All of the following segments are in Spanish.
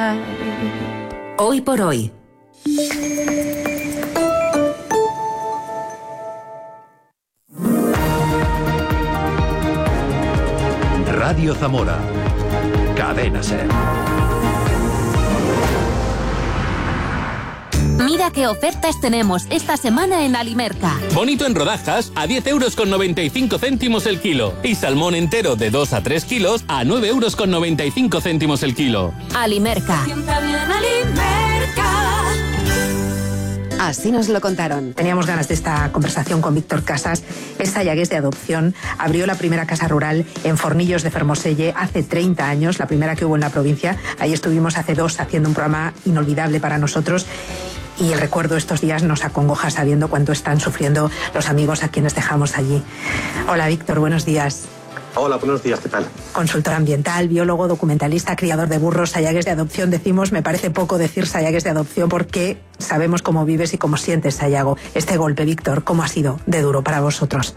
vida. Hoy por hoy. Radio Zamora. Cadena SER. Mira qué ofertas tenemos esta semana en Alimerca. Bonito en rodajas a 10,95 € el kilo. Y salmón entero de 2 a 3 kilos a 9,95 € el kilo. Alimerca. Así nos lo contaron. Teníamos ganas de esta conversación con Víctor Casas. Es sayagués de adopción. Abrió la primera casa rural en Fornillos de Fermoselle hace 30 años, la primera que hubo en la provincia. Ahí estuvimos hace 2 haciendo un programa inolvidable para nosotros. Y el recuerdo estos días nos acongoja sabiendo cuánto están sufriendo los amigos a quienes dejamos allí. Hola Víctor, buenos días. Hola, buenos días, ¿qué tal? Consultor ambiental, biólogo, documentalista, criador de burros, sayagués de adopción. Decimos, me parece poco decir sayagués de adopción porque sabemos cómo vives y cómo sientes, Sayago. Este golpe, Víctor, ¿cómo ha sido de duro para vosotros?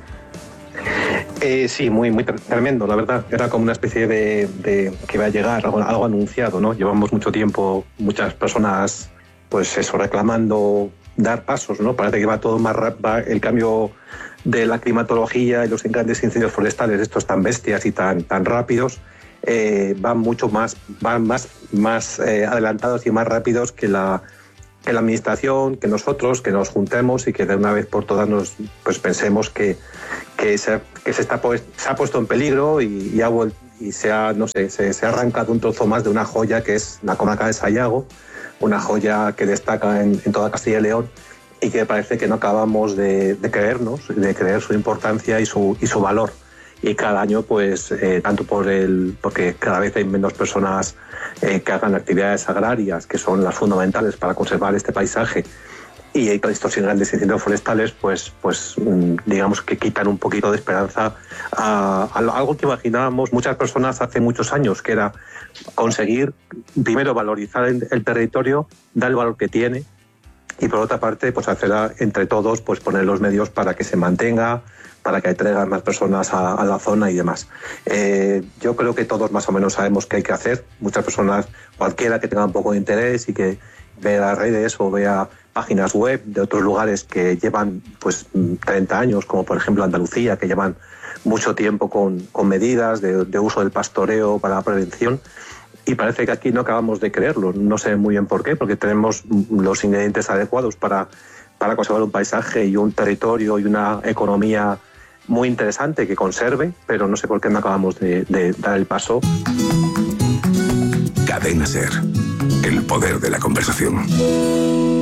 Sí, muy tremendo, la verdad. Era como una especie de que iba a llegar, algo anunciado, ¿no? Llevamos mucho tiempo, muchas personas, pues eso, reclamando dar pasos, ¿no? Parece que va todo más rápido, el cambio de la climatología y los grandes incendios forestales, estos tan bestias y tan rápidos, van mucho más, más adelantados y más rápidos que la administración, que nosotros, que nos juntemos y que de una vez por todas nos pensemos que se ha puesto en peligro y se ha arrancado un trozo más de una joya que es la comarca de Sayago, una joya que destaca en toda Castilla y León, y que parece que no acabamos de creer su importancia y su valor. Y cada año, pues, tanto porque cada vez hay menos personas que hagan actividades agrarias, que son las fundamentales para conservar este paisaje, y hay estos grandes incendios forestales, pues digamos que quitan un poquito de esperanza a algo que imaginábamos muchas personas hace muchos años, que era conseguir, primero, valorizar el territorio, dar el valor que tiene, y por otra parte, pues hacer entre todos, pues poner los medios para que se mantenga, para que atraigan más personas a la zona y demás. Yo creo que todos más o menos sabemos qué hay que hacer. Muchas personas, cualquiera que tenga un poco de interés y que vea las redes o vea páginas web de otros lugares que llevan pues 30 años, como por ejemplo Andalucía, que llevan mucho tiempo con medidas de uso del pastoreo para la prevención. Y parece que aquí no acabamos de creerlo. No sé muy bien por qué, porque tenemos los ingredientes adecuados para conservar un paisaje y un territorio y una economía muy interesante que conserve, pero no sé por qué no acabamos de dar el paso. Cadena SER. El poder de la conversación.